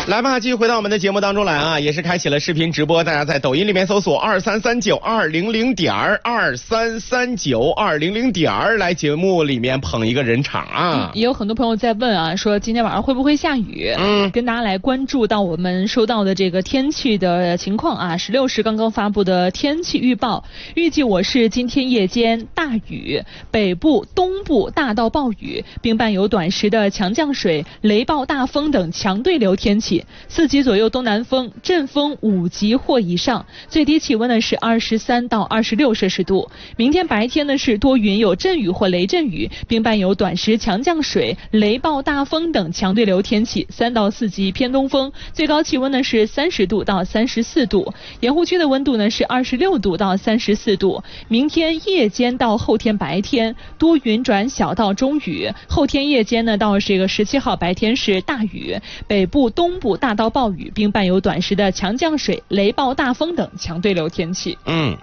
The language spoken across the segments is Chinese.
来吧，继续回到我们的节目当中来啊，也是开启了视频直播，大家在抖音里面搜索2339200223392002来节目里面捧一个人场啊。 也有很多朋友在问啊，说今天晚上会不会下雨？跟大家来关注到我们收到的这个天气的情况啊，16时刚刚发布的天气预报，预计我市今天夜间大雨，北部、东部大到暴雨，并伴有短时的强降水、雷暴大风等强对流天气，4级左右东南风，阵风5级或以上，最低气温呢是23到26摄氏度。明天白天呢是多云有阵雨或雷阵雨，并伴有短时强降水、雷暴大风等强对流天气，3到4级偏东风，最高气温呢是30度到34度，盐湖区的温度呢是26度到34度。明天夜间到后天白天多云转小到中雨，后天夜间呢到这个17号白天是大雨，北部、东部大到暴雨，并伴有短时的强降水、雷暴大风等强对流天气。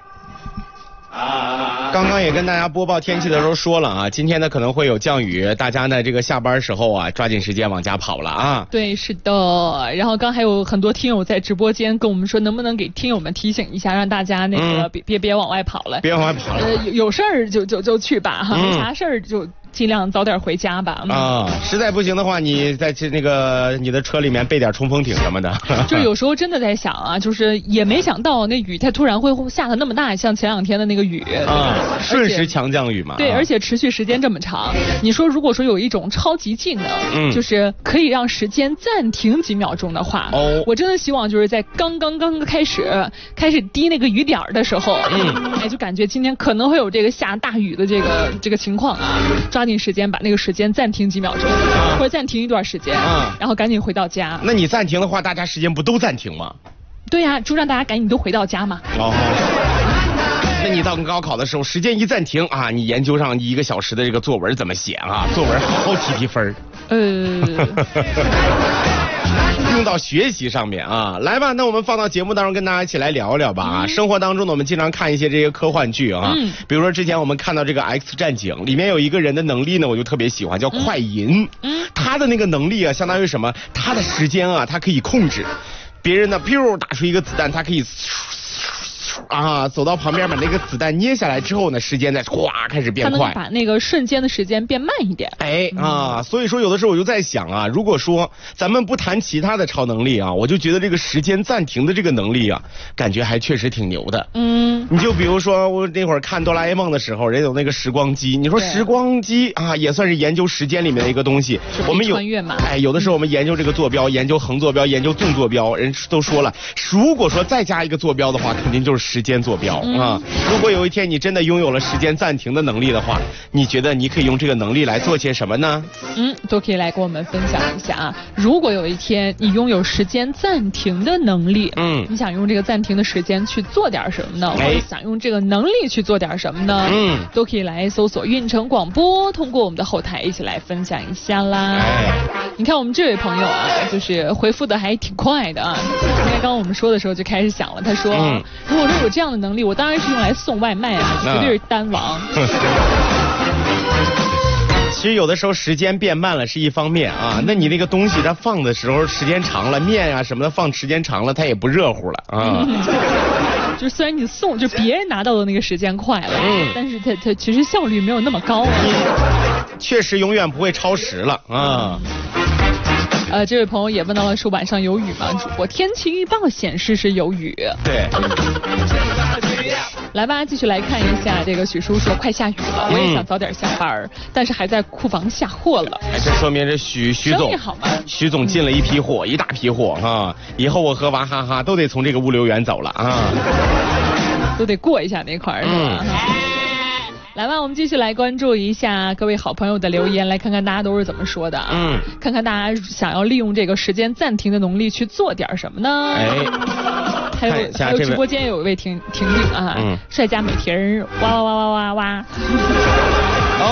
刚刚也跟大家播报天气的时候说了啊，今天呢可能会有降雨，大家呢这个下班时候啊抓紧时间往家跑了啊。 对，是的。然后刚还有很多听友在直播间跟我们说，能不能给听友们提醒一下，让大家那个别往外跑了， 别往外跑了。 有事儿就去吧哈，没啥事儿就尽量早点回家吧。 实在不行的话，你在你的车里面备点冲锋艇什么的。 就有时候真的在想啊，就是也没想到那雨它突然会下得那么大，像前2天的那个雨瞬时强降雨嘛。 对，而且持续时间这么长。你说如果说有一种超级技能，就是可以让时间暂停几秒钟的话，我真的希望就是在刚开始滴那个雨点的时候，就感觉今天可能会有这个下大雨的这个情况啊，抓紧时间把那个时间暂停几秒钟，或者暂停一段时间，然后赶紧回到家。 那你暂停的话，大家时间不都暂停吗？ 对呀，就让大家赶紧都回到家嘛。 那你到高考的时候，时间一暂停啊，你研究上1个小时的这个作文怎么写啊？作文好提分用到学习上面啊。来吧，那我们放到节目当中跟大家一起来聊聊吧啊。生活当中呢，我们经常看一些这些科幻剧啊，比如说之前我们看到这个 X 战警里面有一个人的能力呢，我就特别喜欢，叫快银。他的那个能力啊，相当于什么？他的时间啊，他可以控制别人呢，打出一个子弹，他可以走到旁边把那个子弹捏下来之后呢，时间再开始变快， 他能把那个瞬间的时间变慢一点。 所以说有的时候我就在想啊，如果说咱们不谈其他的超能力啊，我就觉得这个时间暂停的这个能力啊，感觉还确实挺牛的。你就比如说我那会儿看哆啦 A 梦的时候，人有那个时光机，你说时光机啊，也算是研究时间里面的一个东西。我们有穿越嘛？ 有的时候我们研究这个坐标，研究横坐标，研究纵坐标，人都说了，如果说再加一个坐标的话，肯定就是时间坐标啊。如果有一天你真的拥有了时间暂停的能力的话，你觉得你可以用这个能力来做些什么呢？ 都可以来跟我们分享一下啊。如果有一天你拥有时间暂停的能力，你想用这个暂停的时间去做点什么呢？或者想用这个能力去做点什么呢？都可以来搜索运城广播，通过我们的后台一起来分享一下啦。你看我们这位朋友啊，就是回复的还挺快的啊。因为刚刚我们说的时候就开始想了，他说，如果说有这样的能力，我当然是用来送外卖啊，绝对是单王。 其实有的时候时间变慢了是一方面啊，那你那个东西它放的时候时间长了，面啊什么的放时间长了，它也不热乎了啊。 就虽然你送，就别人拿到的那个时间快了，但是它其实效率没有那么高。 确实永远不会超时了啊。 这位朋友也问到了说晚上有雨吗？主播天气预报显示是有雨。 对。 来吧，继续来看一下这个许叔说快下雨了，我也想早点下班，但是还在库房下货了。 这说明这许总好吗？许总进了一批货，一大批货啊！以后我和娃哈哈都得从这个物流园走了啊， 都得过一下那块儿是吧？来吧，我们继续来关注一下各位好朋友的留言，来看看大家都是怎么说的啊。看看大家想要利用这个时间暂停的能力去做点什么呢？还有直播间有一位婷婷啊，帅家美婷哇哇哇哇哇哇。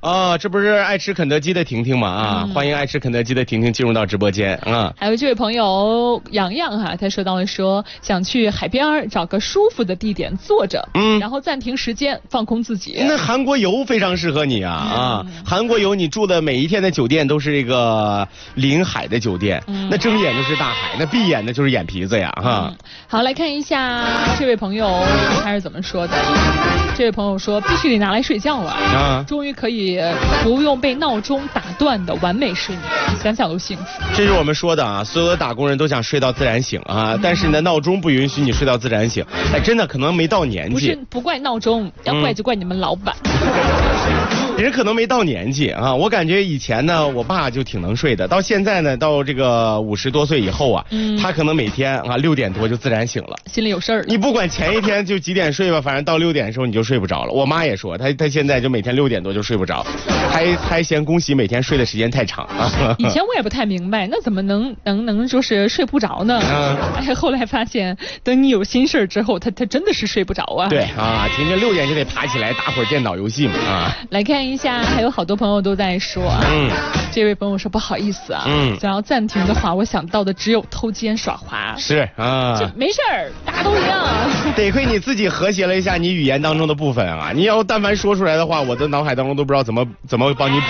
啊，这不是爱吃肯德基的婷婷吗？啊，欢迎爱吃肯德基的婷婷进入到直播间啊。 还有这位朋友洋洋哈，他说到了说想去海边找个舒服的地点坐着，然后暂停时间，放空自己。 那韩国游非常适合你啊！韩国游你住的每一天的酒店都是这个临海的酒店，那睁眼就是大海，那闭眼的就是眼皮子呀哈。 好，来看一下这位朋友他是怎么说的。这位朋友说必须得拿来睡觉啊，终于可以不用被闹钟打断的完美睡眠，想想都幸福。 这是我们说的啊，所有的打工人都想睡到自然醒啊，但是呢闹钟不允许你睡到自然醒。哎，真的可能没到年纪。 不怪闹钟，要怪就怪你们老板。 人可能没到年纪啊，我感觉以前呢，我爸就挺能睡的，到现在呢，到这个50多岁以后啊，他可能每天啊6点多就自然醒了， 心里有事儿。 你不管前一天就几点睡吧，反正到6点的时候你就睡不着了。我妈也说，她现在就每天6点多就睡不着，还嫌恭喜每天睡的时间太长啊。 以前我也不太明白，那怎么能就是睡不着呢？哎，后来发现，等你有心事之后，他真的是睡不着啊。 对啊，婷婷6点就得爬起来打会儿电脑游戏嘛啊。 来看一下，还有好多朋友都在说啊，这位朋友说不好意思啊，想要暂停的话，我想到的只有偷奸耍滑。 是啊， 这没事儿，大家都一样。 得亏你自己和谐了一下你语言当中的部分啊，你要但凡说出来的话，我的脑海当中都不知道怎么帮你补。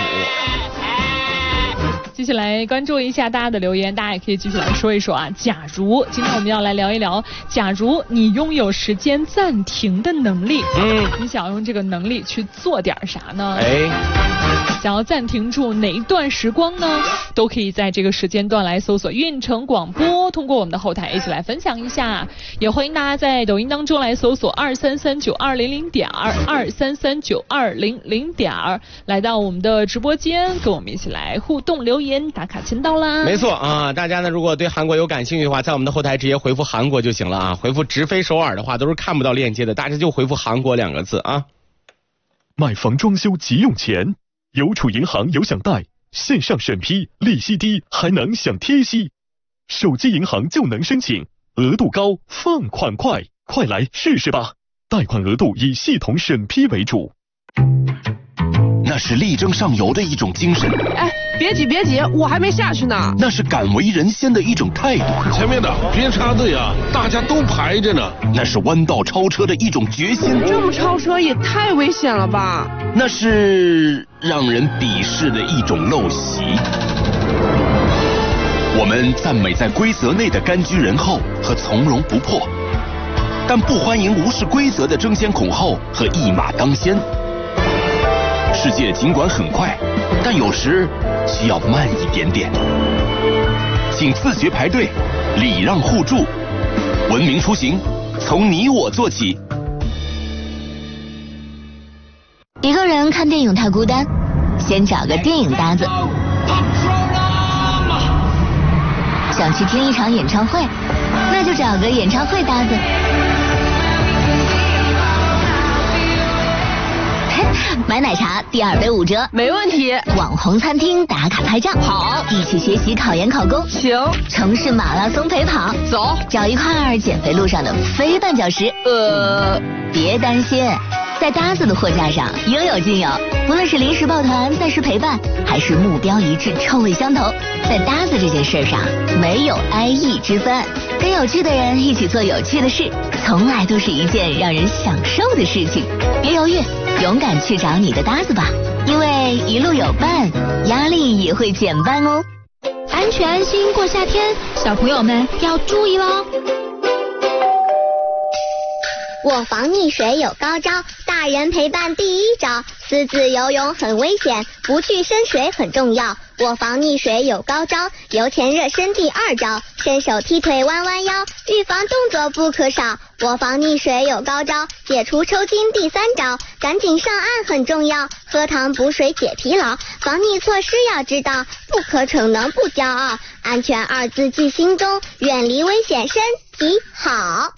继续来关注一下大家的留言，大家也可以继续来说一说啊。假如今天我们要来聊一聊，假如你拥有时间暂停的能力，你想用这个能力去做点啥呢？想要暂停住哪一段时光呢？都可以在这个时间段来搜索运城广播，通过我们的后台一起来分享一下。也欢迎大家在抖音当中来搜索2339200.2339200.来到我们的直播间，跟我们一起来互动留言。打卡签到啦！ 没错啊，大家呢如果对韩国有感兴趣的话，在我们的后台直接回复韩国就行了啊。回复直飞首尔的话都是看不到链接的，大家就回复韩国2个字啊。 买房装修急用钱，邮储银行有享贷，线上审批，利息低，还能享贴息，手机银行就能申请，额度高，放款快，快来试试吧！贷款额度以系统审批为主。 那是力争上游的一种精神。 哎，别急，我还没下去呢。 那是敢为人先的一种态度。 前面的别插队啊，大家都排着呢。 那是弯道超车的一种决心。 这么超车也太危险了吧？ 那是让人鄙视的一种陋习。我们赞美在规则内的甘居人后和从容不迫，但不欢迎无视规则的争先恐后和一马当先。世界尽管很快，但有时需要慢一点点。请自觉排队，礼让互助，文明出行，从你我做起。 一个人看电影太孤单，先找个电影搭子。想去听一场演唱会，那就找个演唱会搭子。买奶茶第2杯5折， 没问题。 网红餐厅打卡拍照， 好。 一起学习考研考公， 行。 城市马拉松陪跑， 走。 找一块减肥路上的非绊脚石。别担心，在搭子的货架上应有尽有，不论是临时抱团、暂时陪伴，还是目标一致、臭味相投，在搭子这件事上没有 I-E 之分。跟有趣的人一起做有趣的事，从来都是一件让人享受的事情。别犹豫，勇敢去找你的搭子吧，因为一路有伴，压力也会减半哦。 安全安心过夏天，小朋友们要注意喽。 我防溺水有高招，大人陪伴第一招，私自游泳很危险，不去深水很重要。我防溺水有高招，游前热身第2招，伸手踢腿弯弯腰，预防动作不可少。我防溺水有高招，解除抽筋第3招，赶紧上岸很重要，喝汤补水解疲劳。防溺措施要知道，不可逞能不骄傲，安全2字记心中，远离危险身体好。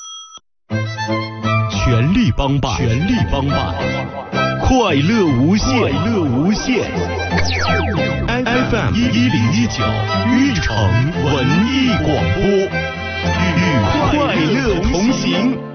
全力帮办，快乐无限，FM 1019运城文艺广播，与快乐同行。